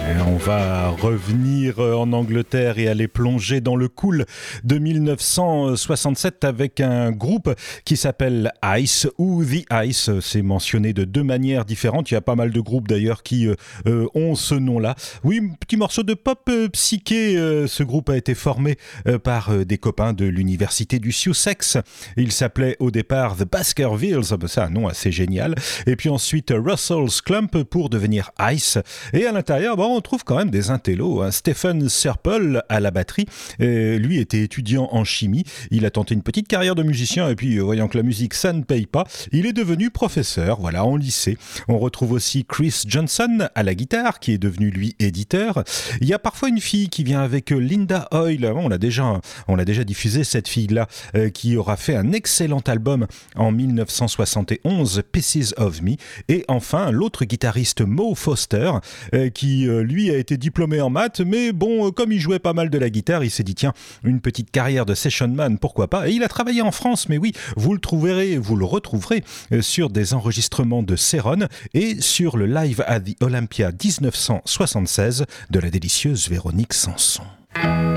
On va revenir en Angleterre et aller plonger dans le cool de 1967 avec un groupe qui s'appelle Ice ou The Ice. C'est mentionné de deux manières différentes. Il y a pas mal de groupes d'ailleurs qui ont ce nom-là. Oui, petit morceau de pop psyché. Ce groupe a été formé par des copains de l'université du Sussex. Il s'appelait au départ The Baskervilles. C'est un nom assez génial. Et puis ensuite Russell's Clump pour devenir Ice. Et à l'intérieur, on trouve quand même des intellos. Stephen Serple à la batterie, lui était étudiant en chimie. Il a tenté une petite carrière de musicien et puis voyant que la musique ça ne paye pas, il est devenu professeur, voilà, en lycée. On retrouve aussi Chris Johnson à la guitare qui est devenu lui éditeur. Il y a parfois une fille qui vient avec Linda Hoyle. On l'a déjà diffusé cette fille-là qui aura fait un excellent album en 1971, Pieces of Me. Et enfin l'autre guitariste Mo Foster qui lui a été diplômé en maths, mais bon, comme il jouait pas mal de la guitare, il s'est dit tiens, une petite carrière de session man, pourquoi pas. Et il a travaillé en France, mais oui, vous le retrouverez sur des enregistrements de Céron et sur le Live at the Olympia 1976 de la délicieuse Véronique Sanson.